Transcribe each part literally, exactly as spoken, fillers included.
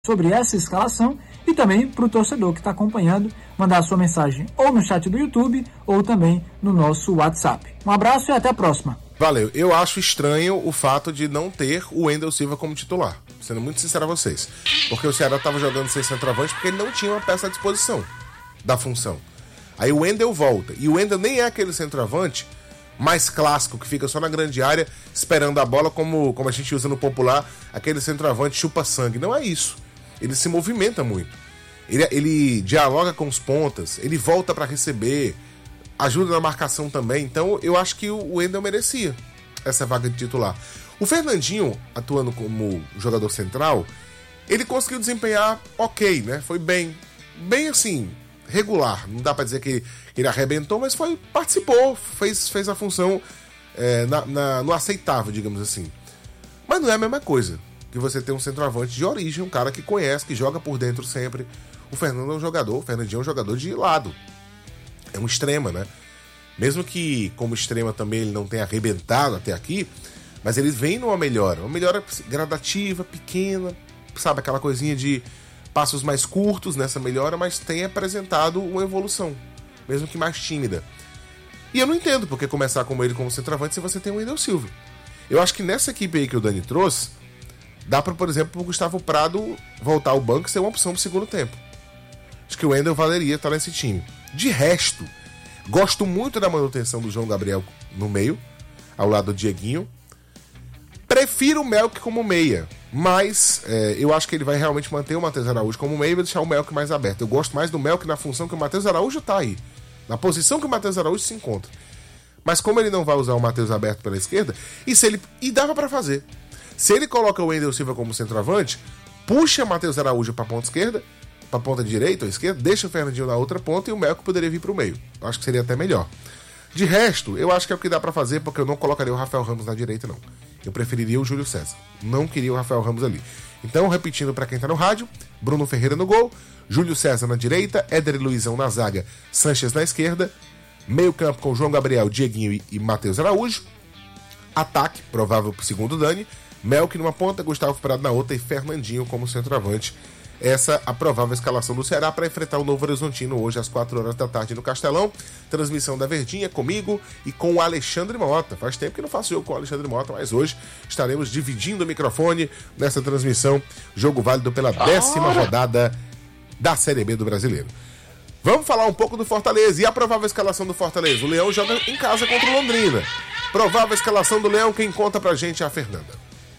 sobre essa escalação e também para o torcedor que está acompanhando, mandar a sua mensagem ou no chat do YouTube ou também no nosso WhatsApp. Um abraço e até a próxima. Valeu. Eu acho estranho o fato de não ter o Wendel Silva como titular, sendo muito sincero a vocês, porque o Ceará estava jogando sem centroavante porque ele não tinha uma peça à disposição da função. Aí o Wendel volta, e o Wendel nem é aquele centroavante mais clássico, que fica só na grande área esperando a bola, como, como a gente usa no popular, aquele centroavante chupa-sangue. Não é isso. Ele se movimenta muito. Ele, ele dialoga com os pontas, ele volta para receber, ajuda na marcação também. Então eu acho que o Wendel merecia essa vaga de titular. O Fernandinho, atuando como jogador central, ele conseguiu desempenhar ok, né? Foi bem, bem assim, regular. Não dá para dizer que ele arrebentou, mas foi, participou, fez, fez a função é, na, na, no aceitável, digamos assim. Mas não é a mesma coisa que você ter um centroavante de origem, um cara que conhece, que joga por dentro sempre. O Fernando é um jogador, o Fernandinho é um jogador de lado. É um extrema, né? Mesmo que como extrema também ele não tenha arrebentado até aqui, mas ele vem numa melhora. Uma melhora gradativa, pequena, sabe? Aquela coisinha de passos mais curtos nessa melhora, mas tem apresentado uma evolução, mesmo que mais tímida. E eu não entendo porque começar com ele como centroavante se você tem o Wendel Silva. Eu acho que nessa equipe aí que o Dani trouxe, dá para, por exemplo, o Gustavo Prado voltar ao banco e ser uma opção pro segundo tempo. Acho que o Wendel valeria estar nesse time. De resto, gosto muito da manutenção do João Gabriel no meio, ao lado do Dieguinho. Prefiro o Melk como meia, mas é, eu acho que ele vai realmente manter o Matheus Araújo como meia e vai deixar o Melk mais aberto. Eu gosto mais do Melk na função que o Matheus Araújo tá aí, na posição que o Matheus Araújo se encontra. Mas como ele não vai usar o Matheus aberto pela esquerda, e, se ele, e dava para fazer. Se ele coloca o Wendel Silva como centroavante, puxa o Matheus Araújo para a ponta esquerda, para a ponta direita ou esquerda, deixa o Fernandinho na outra ponta e o Melk poderia vir para o meio. Eu acho que seria até melhor. De resto, eu acho que é o que dá para fazer, porque eu não colocaria o Rafael Ramos na direita, não. Eu preferiria o Júlio César. Não queria o Rafael Ramos ali. Então, repetindo para quem tá no rádio, Bruno Ferreira no gol, Júlio César na direita, Éder e Luizão na zaga, Sanches na esquerda, meio campo com João Gabriel, Dieguinho e, e Matheus Araújo, ataque, provável pro segundo Dani, Melk numa ponta, Gustavo Prado na outra e Fernandinho como centroavante. Essa a provável escalação do Ceará para enfrentar o Novo Horizontino hoje às quatro horas da tarde no Castelão. Transmissão da Verdinha comigo e com o Alexandre Mota. Faz tempo que não faço jogo com o Alexandre Mota, mas hoje estaremos dividindo o microfone nessa transmissão. Jogo válido pela décima rodada da Série B do Brasileiro. Vamos falar um pouco do Fortaleza e a provável escalação do Fortaleza. O Leão joga em casa contra o Londrina. Provável escalação do Leão, quem conta pra gente é a Fernanda.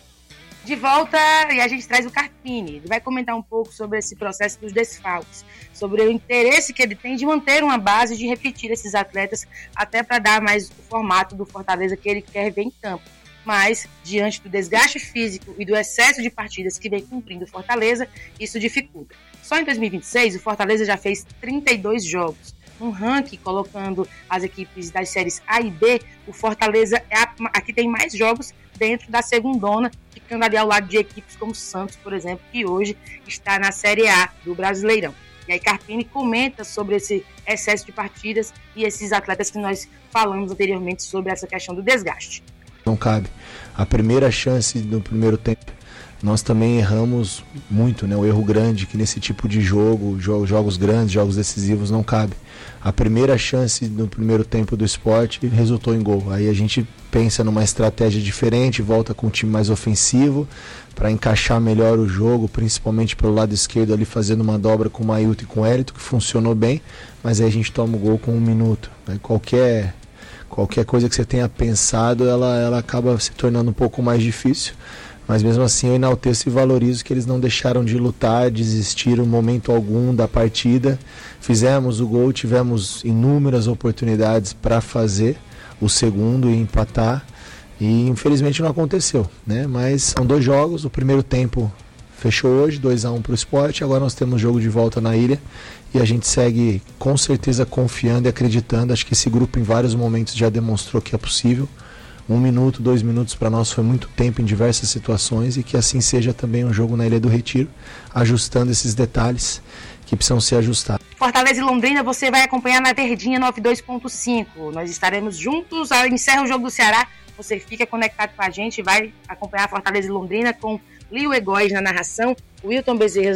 De volta, e a gente traz o Carpini. Ele vai comentar um pouco sobre esse processo dos desfalques, sobre o interesse que ele tem de manter uma base, de repetir esses atletas, até para dar mais o formato do Fortaleza que ele quer ver em campo. Mas, diante do desgaste físico e do excesso de partidas que vem cumprindo o Fortaleza, isso dificulta. Só em dois mil e vinte e seis, o Fortaleza já fez trinta e dois jogos. Um ranking, colocando as equipes das séries A e B, o Fortaleza é a, a que tem mais jogos dentro da segundona, ficando ali ao lado de equipes como o Santos, por exemplo, que hoje está na Série A do Brasileirão. E aí Carpini comenta sobre esse excesso de partidas e esses atletas que nós falamos anteriormente sobre essa questão do desgaste. Não cabe. A primeira chance no primeiro tempo, nós também erramos muito, né? O erro grande, que nesse tipo de jogo, jogos grandes, jogos decisivos, não cabe. A primeira chance no primeiro tempo do Sport resultou em gol. Aí a gente pensa numa estratégia diferente, volta com um time mais ofensivo para encaixar melhor o jogo, principalmente pelo lado esquerdo ali, fazendo uma dobra com o Mailton e com o Hélito, que funcionou bem, mas aí a gente toma o gol com um minuto. Aí qualquer, qualquer coisa que você tenha pensado, ela, ela acaba se tornando um pouco mais difícil. Mas mesmo assim eu enalteço e valorizo que eles não deixaram de lutar, desistiram em momento algum da partida. Fizemos o gol, tivemos inúmeras oportunidades para fazer o segundo e empatar. E infelizmente não aconteceu, né? Mas são dois jogos, o primeiro tempo fechou hoje, dois a um para o Sport. Agora nós temos jogo de volta na ilha e a gente segue com certeza confiando e acreditando. Acho que esse grupo em vários momentos já demonstrou que é possível. Um minuto, dois minutos para nós foi muito tempo em diversas situações e que assim seja também um jogo na Ilha do Retiro, ajustando esses detalhes que precisam ser ajustados. Fortaleza e Londrina você vai acompanhar na Verdinha noventa e dois ponto cinco. Nós estaremos juntos, encerra o jogo do Ceará, você fica conectado com a gente, vai acompanhar Fortaleza e Londrina com Lio Egóis na narração, Wilton Bezerra